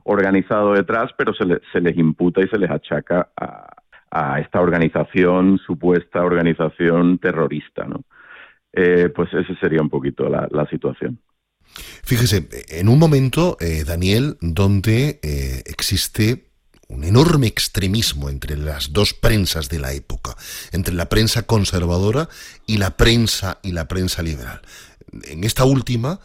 organizado detrás, pero se les imputa y se les achaca a esta organización, supuesta organización terrorista, ¿no? Pues esa sería un poquito la situación. Fíjese, en un momento, Daniel, donde existe un enorme extremismo entre las dos prensas de la época, entre la prensa conservadora y la prensa liberal. En esta última,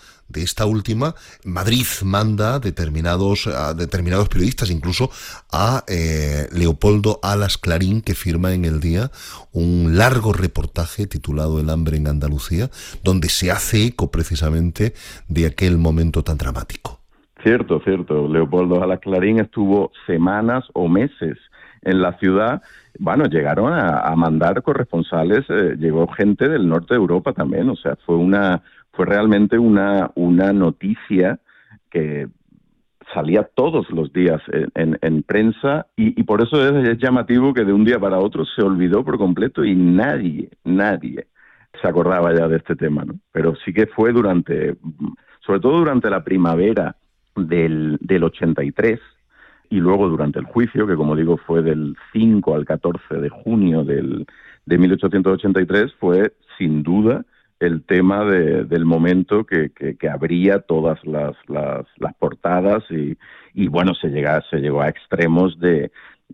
Madrid manda a determinados periodistas, incluso a Leopoldo Alas Clarín, que firma en El Día un largo reportaje titulado El hambre en Andalucía, donde se hace eco precisamente de aquel momento tan dramático. Cierto. Leopoldo Alas Clarín estuvo semanas o meses en la ciudad. Bueno, llegaron a mandar corresponsales, llegó gente del norte de Europa también, o sea, fue realmente una noticia que salía todos los días en prensa y por eso es llamativo que de un día para otro se olvidó por completo y nadie se acordaba ya de este tema, ¿no? Pero sí que fue sobre todo durante la primavera del 83 y luego durante el juicio, que como digo fue del 5 al 14 de junio de 1883, fue sin duda el tema del momento que abría todas las portadas y bueno, se llegó a extremos de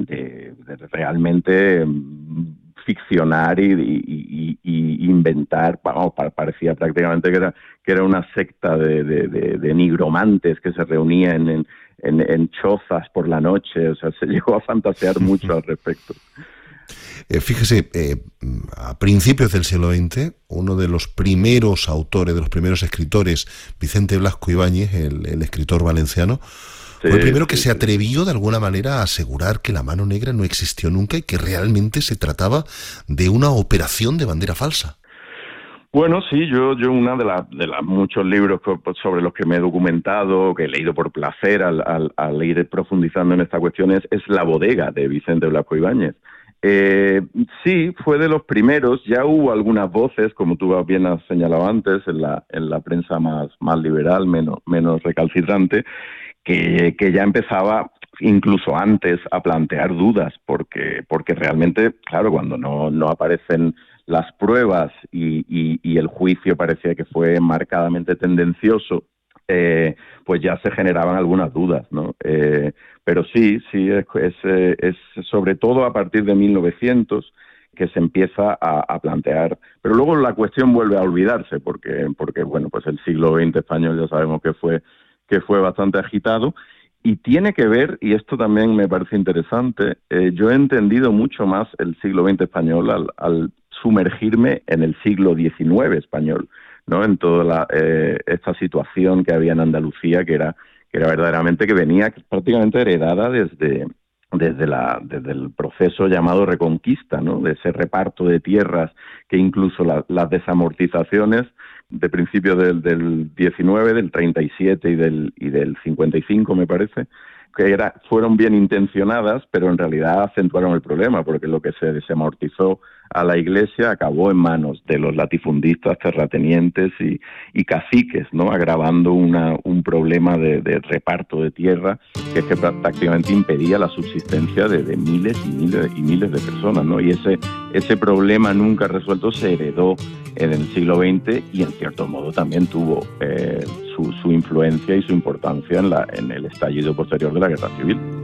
realmente ficcionar y inventar. Vamos, parecía prácticamente que era una secta de nigromantes que se reunían en chozas por la noche. O sea, se llegó a fantasear mucho al respecto. Fíjese, a principios del siglo XX, uno de los primeros autores, de los primeros escritores, Vicente Blasco Ibáñez, el escritor valenciano, fue el primero que se atrevió de alguna manera a asegurar que la mano negra no existió nunca y que realmente se trataba de una operación de bandera falsa. Bueno, sí, yo una de las muchos libros sobre los que me he documentado, que he leído por placer al ir profundizando en esta cuestión, es La bodega, de Vicente Blasco Ibáñez. Sí, fue de los primeros. Ya hubo algunas voces, como tú bien has señalado antes, en la prensa más liberal, menos recalcitrante, que ya empezaba incluso antes a plantear dudas, porque realmente, claro, cuando no aparecen las pruebas y el juicio parecía que fue marcadamente tendencioso, pues ya se generaban algunas dudas, ¿no? Pero sí, es sobre todo a partir de 1900 que se empieza a plantear. Pero luego la cuestión vuelve a olvidarse, porque bueno, pues el siglo XX español ya sabemos que fue bastante agitado. Y tiene que ver, y esto también me parece interesante, yo he entendido mucho más el siglo XX español al sumergirme en el siglo XIX español, ¿no? En toda esta situación que había en Andalucía, que era verdaderamente, que venía prácticamente heredada desde el proceso llamado Reconquista, ¿no? De ese reparto de tierras, que incluso las desamortizaciones de principios del 19, del 37 y del 55, me parece, que fueron bien intencionadas, pero en realidad acentuaron el problema, porque lo que se desamortizó a la Iglesia acabó en manos de los latifundistas, terratenientes y caciques, ¿no? Agravando un problema de reparto de tierra que prácticamente impedía la subsistencia de miles y miles de personas, ¿no? Y ese problema nunca resuelto se heredó en el siglo XX y en cierto modo también tuvo su influencia y su importancia en el estallido posterior de la Guerra Civil.